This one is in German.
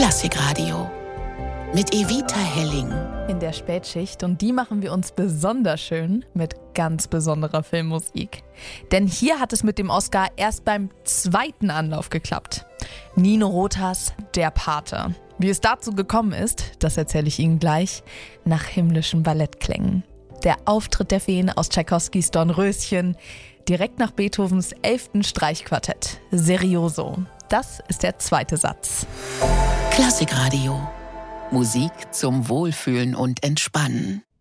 Klassikradio mit Evita Helling. In der Spätschicht, und die machen wir uns besonders schön mit ganz besonderer Filmmusik. Denn hier hat es mit dem Oscar erst beim zweiten Anlauf geklappt. Nino Rotas Der Pate. Wie es dazu gekommen ist, das erzähle ich Ihnen gleich nach himmlischen Ballettklängen. Der Auftritt der Feen aus Tschaikowskis Dornröschen, direkt nach Beethovens 11. Streichquartett, Serioso. Das ist der zweite Satz. Klassikradio. Musik zum Wohlfühlen und Entspannen.